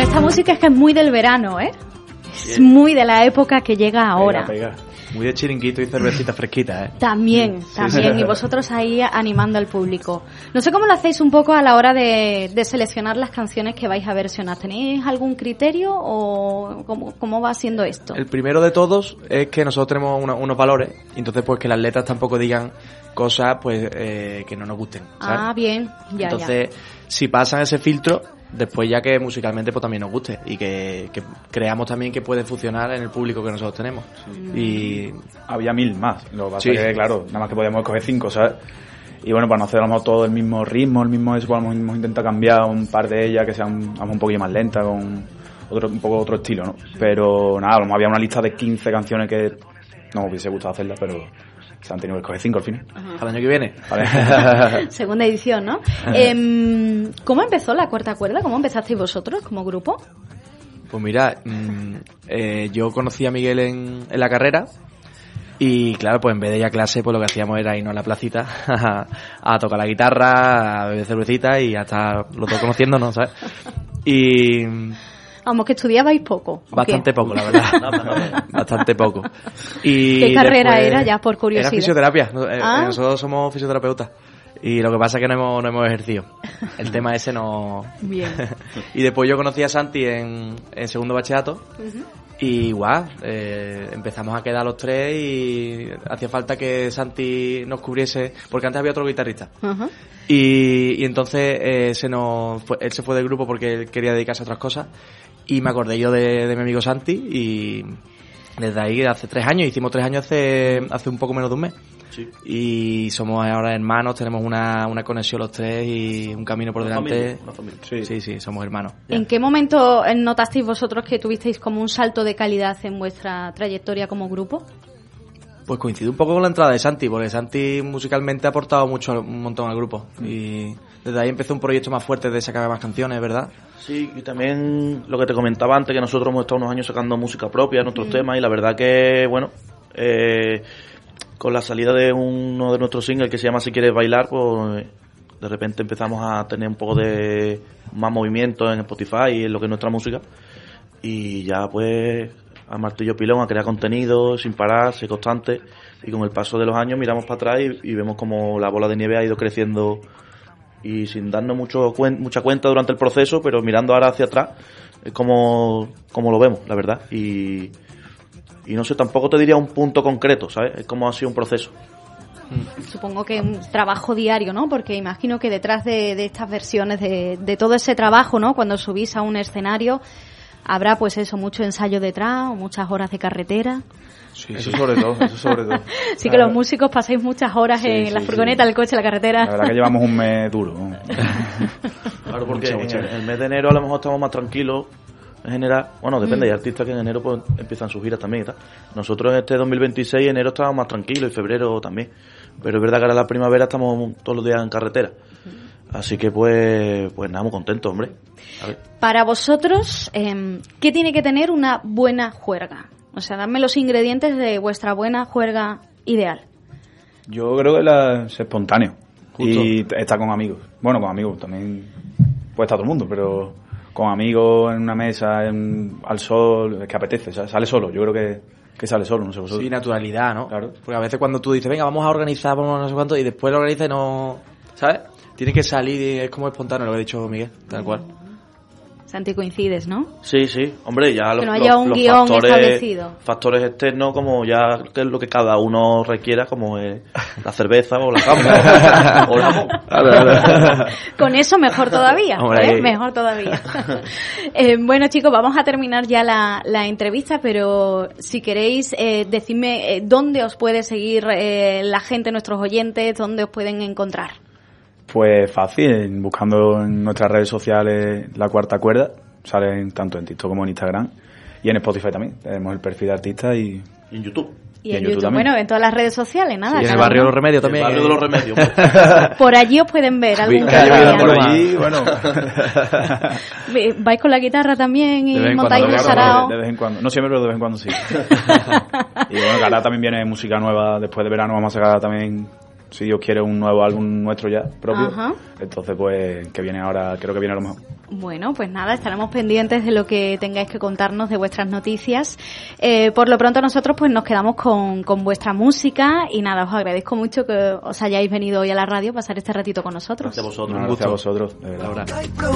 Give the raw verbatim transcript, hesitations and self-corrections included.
esta música es que es muy del verano, ¿eh? Es muy de la época que llega ahora. Pega, pega. Muy de chiringuito y cervecita fresquita, ¿eh? También, sí, también. sí. Y vosotros ahí animando al público. No sé cómo lo hacéis un poco a la hora de, de seleccionar las canciones que vais a versionar. ¿Tenéis algún criterio o cómo, cómo va siendo esto? El primero de todos es que nosotros tenemos una, unos valores, y entonces pues que las letras tampoco digan cosas pues eh, que no nos gusten, ¿sabes? Ah, bien, ya, entonces, ya. si pasan ese filtro, después ya que musicalmente pues también nos guste y que, que creamos también que puede funcionar en el público que nosotros tenemos. Sí. Y había mil más, lo que pasa sí. es que claro, nada más que podíamos escoger cinco, ¿sabes? Y bueno, para no hacer a lo mejor todo el mismo ritmo, el mismo eso, pues hemos, hemos intentado cambiar un par de ellas que sean a un poquillo más lentas, con otro, un poco otro estilo, ¿no? Pero nada, a lo mejor había una lista de quince canciones que no me hubiese gustado hacerlas, pero se han tenido que escoger cinco al final. Ajá. Para el año que viene. Vale. Segunda edición, ¿no? eh, ¿Cómo empezó la Cuarta Cuerda? ¿Cómo empezasteis vosotros como grupo? Pues mira, mmm, eh, yo conocí a Miguel en, en la carrera y claro, pues en vez de ir a clase, pues lo que hacíamos era irnos a la placita a, a tocar la guitarra, a beber cervecita y hasta los dos conociéndonos, ¿sabes? Y vamos, que estudiabais poco. Bastante poco, la verdad. Bastante poco. Y ¿qué carrera después, era ya, por curiosidad? Era fisioterapia. ¿Ah? Nosotros somos fisioterapeutas. Y lo que pasa es que no hemos, no hemos ejercido. El tema ese no... Bien. Y después yo conocí a Santi en, en segundo bachillerato. Uh-huh. Y igual, eh, empezamos a quedar los tres y hacía falta que Santi nos cubriese, porque antes había otro guitarrista. Uh-huh. Y, y entonces eh, se nos fue, él se fue del grupo porque él quería dedicarse a otras cosas. Y me acordé yo de, de mi amigo Santi y desde ahí, hace tres años, hicimos tres años hace, hace un poco menos de un mes. Sí. Y somos ahora hermanos, tenemos una, una conexión los tres y un camino por una delante. Familia, una familia. Sí. sí, sí, somos hermanos. Ya. ¿En qué momento notasteis vosotros que tuvisteis como un salto de calidad en vuestra trayectoria como grupo? Pues coincide un poco con la entrada de Santi, porque Santi musicalmente ha aportado mucho, un montón al grupo. Y desde ahí empezó un proyecto más fuerte de sacar más canciones, ¿verdad? Sí, y también lo que te comentaba antes, que nosotros hemos estado unos años sacando música propia, nuestros mm. temas, y la verdad que, bueno, eh, con la salida de uno de nuestros singles que se llama Si Quieres Bailar, pues de repente empezamos a tener un poco de más movimiento en Spotify y en lo que es nuestra música. Y ya pues a martillo pilón, a crear contenido sin parar, ser constante, y con el paso de los años miramos para atrás y, y vemos como la bola de nieve ha ido creciendo y sin darnos mucho cuen, mucha cuenta durante el proceso, pero mirando ahora hacia atrás es como, como lo vemos, la verdad. Y, y no sé, tampoco te diría un punto concreto, ¿sabes? Es como ha sido un proceso. Supongo que un trabajo diario, ¿no? Porque imagino que detrás de, de estas versiones, de, de todo ese trabajo, ¿no? Cuando subís a un escenario, habrá pues eso, mucho ensayo detrás o muchas horas de carretera. Sí, eso sobre todo, eso sobre todo. Sí, que los músicos pasáis muchas horas sí, en sí, la furgoneta, sí. el coche, la carretera. La verdad que llevamos un mes duro. Claro, porque en el, el mes de enero a lo mejor estamos más tranquilos en general. Bueno, depende, mm. hay artistas que en enero pues empiezan sus giras también y tal. Nosotros en este dos mil veintiséis, en enero estábamos más tranquilos y febrero también. Pero es verdad que ahora en la primavera estamos todos los días en carretera. Así que pues, pues nada, muy contentos, hombre. A ver. Para vosotros, eh, ¿qué tiene que tener una buena juerga? O sea, dadme los ingredientes de vuestra buena juerga ideal. Yo creo que la, es espontáneo. Justo. Y estar con amigos. Bueno, con amigos también puede estar todo el mundo, pero con amigos en una mesa, en, al sol, es que apetece, ¿sabes? Sale solo. Yo creo que, que sale solo, no sé vosotros. Sí, naturalidad, ¿no? Claro. Porque a veces cuando tú dices, venga, vamos a organizar, vamos a no sé cuánto, y después lo organizas y no... ¿Sabes? Tiene que salir y es como espontáneo lo que ha dicho Miguel, tal cual. Santi, coincides, ¿no? Sí, sí, hombre, ya los, que no haya los, un los guión factores, establecido. factores externos, como ya que es lo que cada uno requiera, como es la cerveza o la cama o el jamón. Con eso mejor todavía, ¿eh? Mejor todavía. eh, bueno, chicos, vamos a terminar ya la, la entrevista, pero si queréis, eh, decidme eh, dónde os puede seguir eh, la gente, nuestros oyentes, dónde os pueden encontrar. Pues fácil, buscando en nuestras redes sociales La Cuarta Cuerda, salen tanto en TikTok como en Instagram, y en Spotify también, tenemos el perfil de artista y, y en YouTube. Y, y en, en YouTube, YouTube bueno, en todas las redes sociales, nada. Sí, en el barrio de los Remedios también. El barrio de los Remedios. Pues. Por allí os pueden ver algún por allí, bueno. ¿Vais con la guitarra también y montáis el sarao? De vez en cuando, no siempre, pero de vez en cuando sí. Y bueno, que ahora también viene música nueva, después de verano vamos a sacar también si Dios quiere, un nuevo álbum nuestro ya propio. Ajá. Entonces, pues, que viene ahora, creo que viene a lo mejor. Bueno, pues nada, estaremos pendientes de lo que tengáis que contarnos, de vuestras noticias. Eh, por lo pronto nosotros pues nos quedamos con, con vuestra música y nada, os agradezco mucho que os hayáis venido hoy a la radio a pasar este ratito con nosotros. Gracias a vosotros. No, un gracias gusto. a vosotros, de verdad. Ahora.